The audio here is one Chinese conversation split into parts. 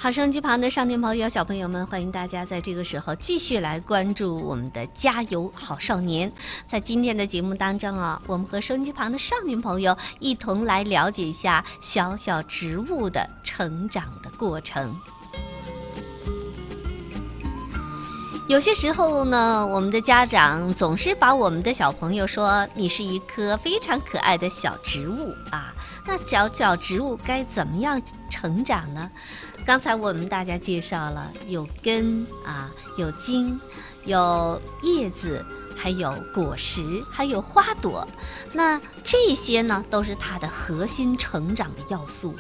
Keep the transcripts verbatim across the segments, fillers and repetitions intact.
好，收音机旁的少年朋友、小朋友们，欢迎大家在这个时候继续来关注我们的加油好少年。在今天的节目当中啊，我们和收音机旁的少年朋友一同来了解一下小小植物的成长的过程。有些时候呢，我们的家长总是把我们的小朋友说你是一棵非常可爱的小植物啊，那小小植物该怎么样成长呢？刚才我们大家介绍了有根啊，有茎，有叶子，还有果实，还有花朵，那这些呢都是它的核心成长的要素。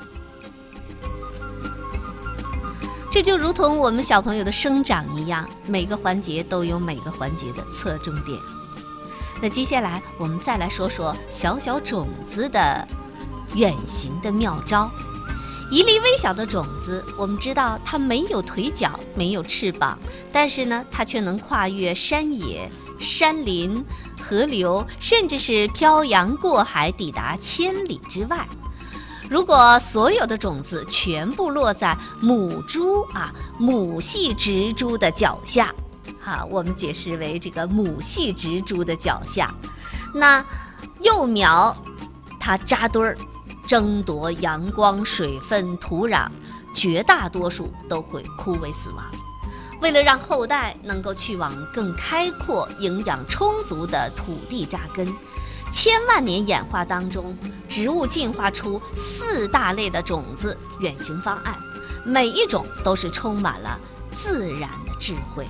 这就如同我们小朋友的生长一样，每个环节都有每个环节的侧重点。那接下来我们再来说说小小种子的远行的妙招。一粒微小的种子，我们知道它没有腿脚，没有翅膀，但是呢，它却能跨越山野、山林、河流，甚至是漂洋过海，抵达千里之外。如果所有的种子全部落在母株啊母系植株的脚下，啊，我们解释为这个母系植株的脚下，那幼苗它扎堆儿，争夺阳光、水分、土壤，绝大多数都会枯萎死亡。为了让后代能够去往更开阔、营养充足的土地扎根，千万年演化当中，植物进化出四大类的种子远行方案，每一种都是充满了自然的智慧。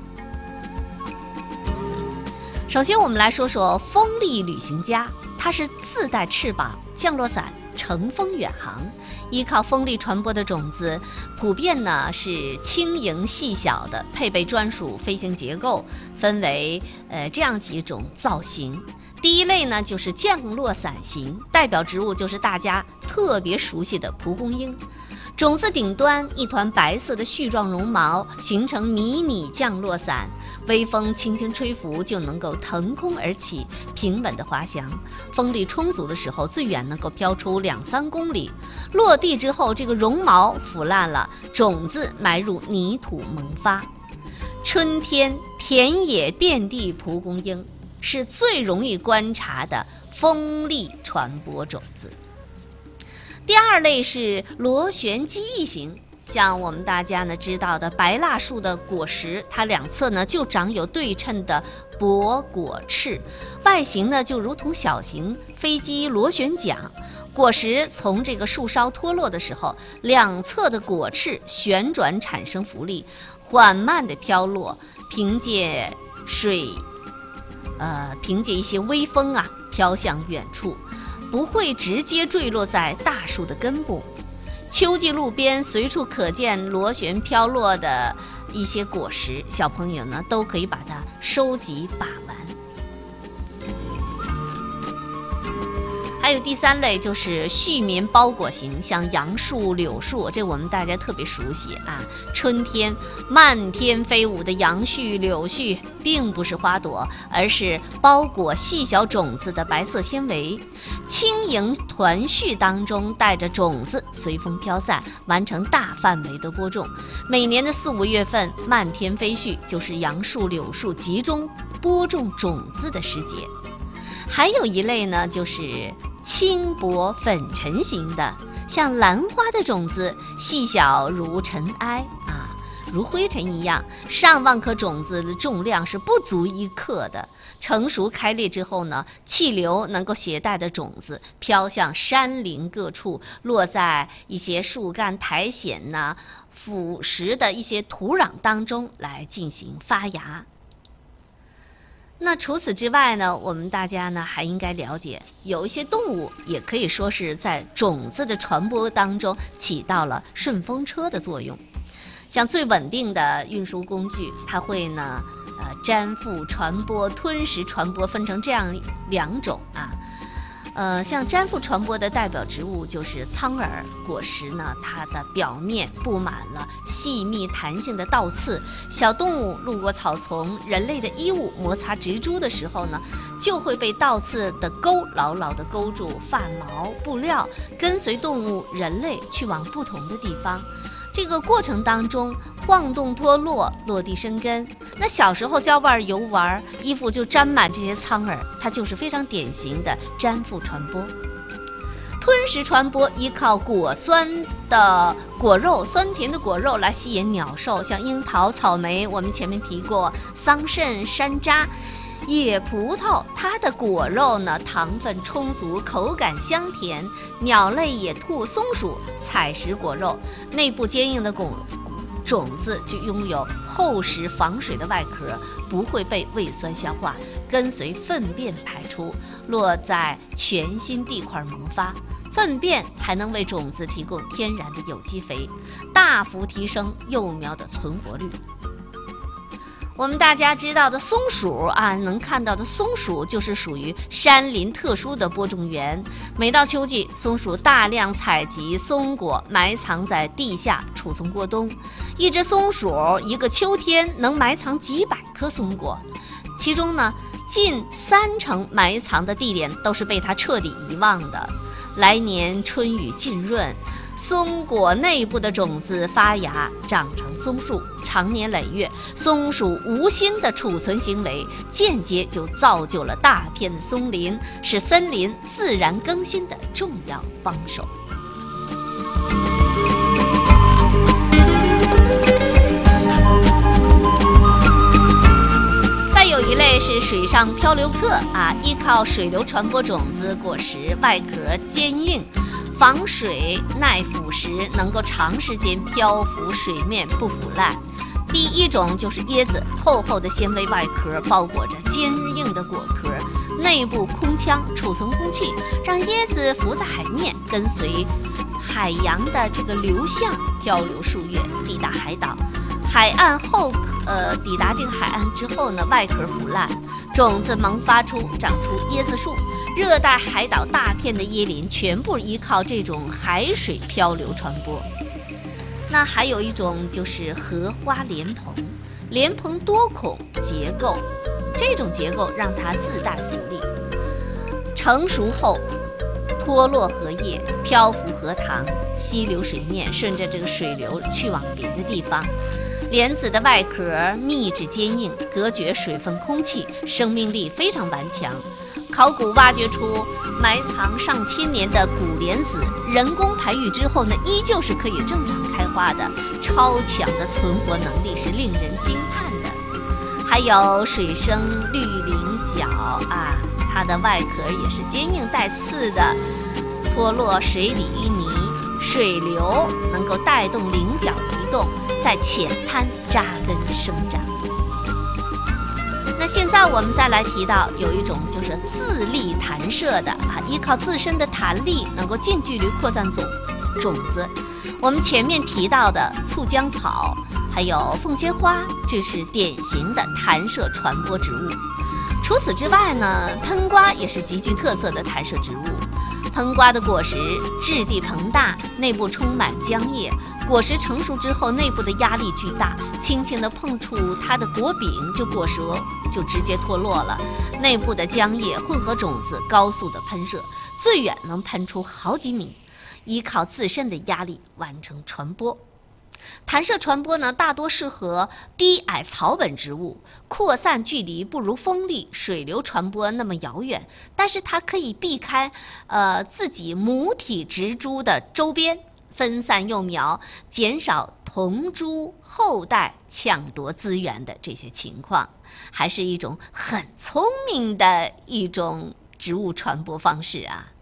首先我们来说说风力旅行家，它是自带翅膀、降落伞，乘风远航。依靠风力传播的种子普遍呢是轻盈细小的，配备专属飞行结构，分为呃这样几种造型。第一类呢就是降落伞型，代表植物就是大家特别熟悉的蒲公英。种子顶端一团白色的絮状绒毛，形成迷你降落伞，微风轻轻吹拂就能够腾空而起，平稳地滑翔。风力充足的时候，最远能够飘出两三公里。落地之后，这个绒毛腐烂了，种子埋入泥土萌发。春天田野遍地蒲公英，是最容易观察的风力传播种子。第二类是螺旋机翼型，像我们大家呢知道的白蜡树的果实，它两侧呢就长有对称的薄果翅，外形呢就如同小型飞机螺旋桨。果实从这个树梢脱落的时候，两侧的果翅旋转产生浮力，缓慢地飘落，凭借水呃，凭借一些微风啊飘向远处，不会直接坠落在大树的根部。秋季路边随处可见螺旋飘落的一些果实，小朋友呢都可以把它收集把玩。还有第三类就是絮绵包裹型，像杨树、柳树，这我们大家特别熟悉啊。春天漫天飞舞的杨絮、柳絮，并不是花朵，而是包裹细小种子的白色纤维。轻盈团絮当中带着种子随风飘散，完成大范围的播种。每年的四五月份，漫天飞絮就是杨树、柳树集中播种种子的时节。还有一类呢，就是轻薄粉尘型的，像兰花的种子，细小如尘埃啊，如灰尘一样，上万颗种子的重量是不足一克的。成熟开裂之后呢，气流能够携带的种子飘向山林各处，落在一些树干苔藓呐、腐蚀的一些土壤当中来进行发芽。那除此之外呢，我们大家呢还应该了解，有一些动物也可以说是在种子的传播当中起到了顺风车的作用。像最稳定的运输工具，它会呢呃粘附传播、吞食传播，分成这样两种啊。呃，像粘附传播的代表植物就是苍耳，果实呢，它的表面布满了细密弹性的倒刺。小动物路过草丛，人类的衣物摩擦植株的时候呢，就会被倒刺的钩牢牢地勾住，发毛、布料跟随动物、人类去往不同的地方。 这个过程当中晃动脱落，落地生根。那小时候浇瓣游玩，衣服就沾满这些苍耳，它就是非常典型的粘附传播。吞食传播依靠果酸的果肉，酸甜的果肉来吸引鸟兽，像樱桃、草莓，我们前面提过桑葚、山楂。野葡萄它的果肉呢，糖分充足，口感香甜。鸟类野兔、松鼠采食果肉，内部坚硬的种种子就拥有厚实防水的外壳，不会被胃酸消化，跟随粪便排出，落在全新地块萌发。粪便还能为种子提供天然的有机肥，大幅提升幼苗的存活率。我们大家知道的松鼠啊，能看到的松鼠就是属于山林特殊的播种源。每到秋季，松鼠大量采集松果，埋藏在地下储存过冬。一只松鼠一个秋天能埋藏几百颗松果，其中呢，近三成埋藏的地点都是被它彻底遗忘的。来年春雨浸润，松果内部的种子发芽，长成松树，长年累月，松鼠无心的储存行为，间接就造就了大片的松林，是森林自然更新的重要帮手。再有一类是水上漂流客啊，依靠水流传播种子，果实外壳坚硬，防水耐腐蚀，能够长时间漂浮水面不腐烂。第一种就是椰子，厚厚的纤维外壳包裹着坚硬的果壳，内部空腔储存空气，让椰子浮在海面，跟随海洋的这个流向漂流数月，抵达海岛。海岸后，呃，抵达这个海岸之后呢，外壳腐烂，种子萌发出，长出椰子树。热带海岛大片的椰林全部依靠这种海水漂流传播。那还有一种就是荷花莲蓬，莲蓬多孔结构，这种结构让它自带浮力。成熟后脱落荷叶，漂浮荷塘，溪流水面，顺着这个水流去往别的地方。莲子的外壳密质坚硬，隔绝水分空气，生命力非常顽强。考古挖掘出埋藏上千年的古莲子，人工培育之后呢，依旧是可以正常开花的，超强的存活能力是令人惊叹的。还有水生绿鳞角啊，它的外壳也是坚硬带刺的，脱落水里淤泥，水流能够带动鳞角移动，在浅滩扎根生长。那现在我们再来提到有一种就是自力弹射的啊，依靠自身的弹力能够近距离扩散种种子。我们前面提到的酢浆草，还有凤仙花，这是典型的弹射传播植物。除此之外呢，喷瓜也是极具特色的弹射植物。喷瓜的果实质地膨大，内部充满浆液，果实成熟之后，内部的压力巨大，轻轻地碰触它的果柄，就果实就直接脱落了。内部的浆液混合种子，高速的喷射，最远能喷出好几米，依靠自身的压力完成传播。弹射传播呢，大多适合低矮草本植物，扩散距离不如风力、水流传播那么遥远，但是它可以避开呃自己母体植株的周边，分散幼苗，减少同株后代抢夺资源的这些情况，还是一种很聪明的一种植物传播方式啊。